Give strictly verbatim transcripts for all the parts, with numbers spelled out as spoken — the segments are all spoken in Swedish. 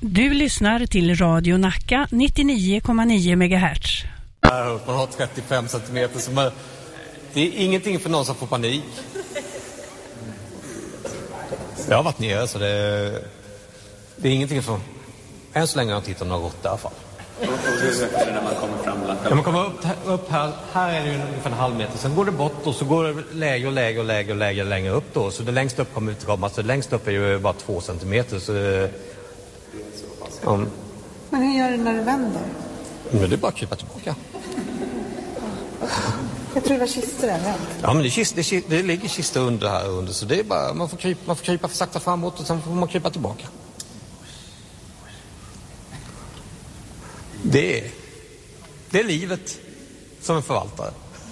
Du lyssnar till Radio Nacka nittionio komma nio megahertz. Man har trettiofem centimeter, så man, det är ingenting för någon som får panik. Jag har varit nere, så det, det är ingenting för... Än så länge har jag tittat några råttor i alla fall. Och hur ökar det när man kommer fram? Ja, man kommer upp, upp här, här är det ungefär en halv meter. Sen går det bort och så går det lägre och lägre och lägre och lägre längre upp då. Så det längst upp kommer ut komma. Så längst upp är ju bara två centimeter. Så det, ja. Men hur gör du när du vänder? Men det är bara att krypa tillbaka. Jag tror det var kistor där, vänt. Ja, men det, kist, det, kist, det ligger kistor under här under. Så det är bara, man får krypa, man får krypa för sakta framåt och sen får man krypa tillbaka. Det är, det är livet som en förvaltare.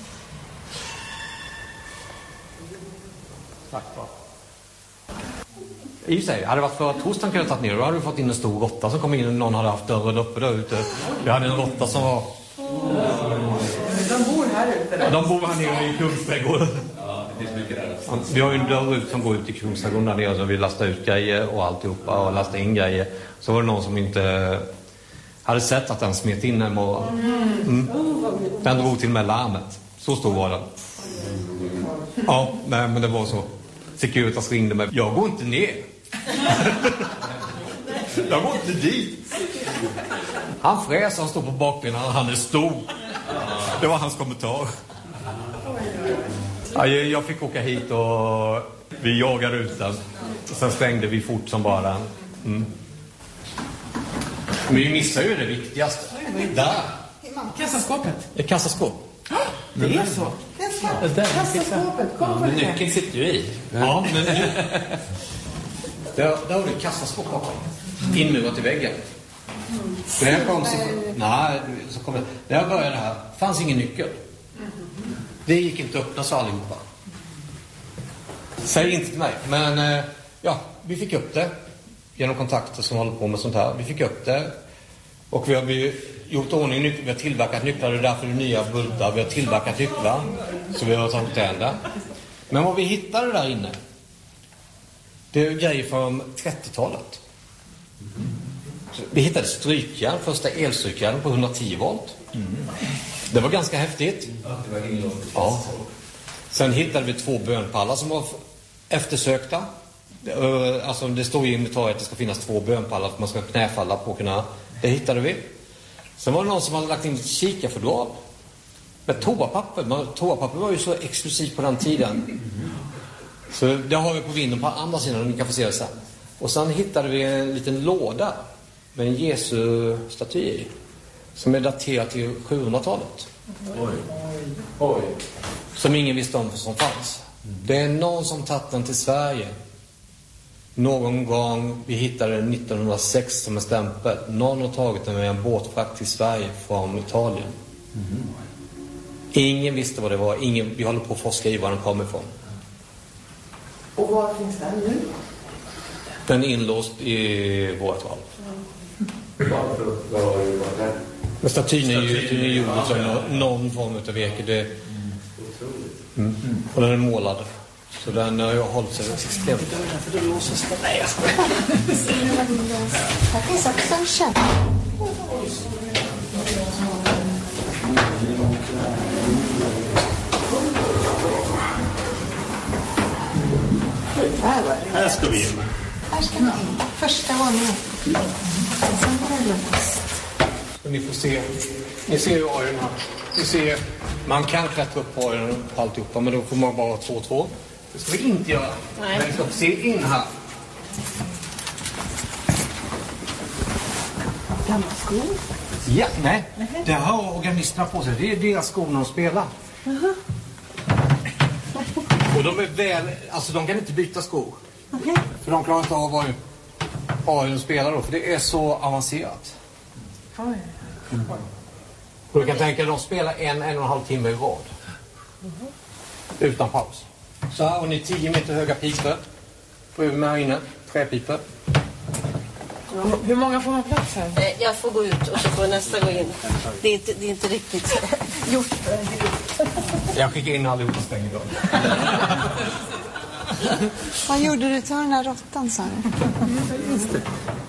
Tack va. I sig, hade det varit för att torsdagen kunde tagit ner, då hade vi fått in en stor råtta som kom in och någon hade haft dörren uppe där ute. Vi hade en råtta som var... De bor här ute där. De bor här nere i Kungsträdgården. Ja, det finns mycket där. Vi har ju en dörr ut som går ut i Kungsträdgården där nere, så vi lastar ut grejer och alltihopa och lastar in grejer. Så var det någon som inte hade sett att den smet in en morgon. Mm. Den drog till med larmet. Så stor var den. Ja, nej, men det var så. Securitas ringde mig. Jag går inte ner. Jag går inte dit. Han fräs, han står på bakbenen, han är stor. Det var hans kommentar. Ja, jag fick åka hit och vi jagade ut den. Sen stängde vi fort som bara den. Mm. Men vi missar ju det viktigaste. Där. Kassaskåpet. Ett kassaskåp. Det är så. Kassaskåpet, kom Men nyckeln sitter ju i. Ja, men där, där har du ett kassaskåp bakom. Inmurat i väggen. När jag kom så... Nej, så kom jag... När jag började här fanns ingen nyckel. Det gick inte att öppna så allihopa. Säg inte till mig. Men ja, vi fick upp det. Genom kontakter som håller på med sånt här. Vi fick upp det. Och vi har gjort ordning nycklar. Vi har tillverkat nycklar. Det är därför det är nya bultar. Vi har tillverkat nycklar. Så vi har tagit det ända. Men vad vi hittade där inne, det är grejer från trettiotalet. Vi hittade strykjärn, första elstrykjärn på hundratio volt. Mm. Det var ganska häftigt. Ja. Sen hittade vi två bönpallar som var eftersökta. Alltså det står i inventariet att det ska finnas två bönpallar för att man ska knäfalla på kunna. Det hittade vi. Sen var det någon som hade lagt in ett kikarfodral med toapapper. Men toapapper var ju så exklusivt på den tiden. Så det har vi på vinden på andra sidan, ni kan få se det sen. Och sen hittade vi en liten låda med en Jesu-staty i, som är daterad till sjuhundratalet. Oj. Oj. Som ingen visste om som fanns. Det är någon som tagit den till Sverige. Någon gång, vi hittade den nittonhundrasex som en stämpel. Någon har tagit den med en båtfrakt till Sverige från Italien. Mm. Ingen visste vad det var. Ingen, vi håller på att forska i var den kommer ifrån. Och var finns den nu? Den är inlåst i vårt val. Men statyn är ju gjord som någon form av veke. Det, mm. Och den är målad. Så den har jag hållit sig extremt. För det låses det. Nej, jag skojar. Här finns också en käpp. Här ska vi in. Här ska vi in. Första våningen. Sen var det låst. Ni får se. Ni ser ju ajen här. Ni ser, man kan klättra upp på ajen och alltihopa, men då får man bara ha två två. Det ska vi inte göra. Nej. Men vi ska se in här. Gamla skor? Ja, nej. Uh-huh. Det har organisterna på sig. Det är deras skor när de spelar. Uh-huh. Och de är väl, alltså de kan inte byta skor. Okay. För de klarar inte av vad ajen spelar då, för det är så avancerat. Oj. Mm. Och du kan tänka att de spelar en, en och en halv timme i rad. Uh-huh. Utan paus. Så här har ni tio meter höga pipor. Sju med här inne. Träpipor. Hur många får man plats här? Jag får gå ut och så får nästa gå in. Det är inte, det är inte riktigt gjort. Jag skickar in allihop och stänger då. Vad gjorde du till den här råttan, sa du? Just det.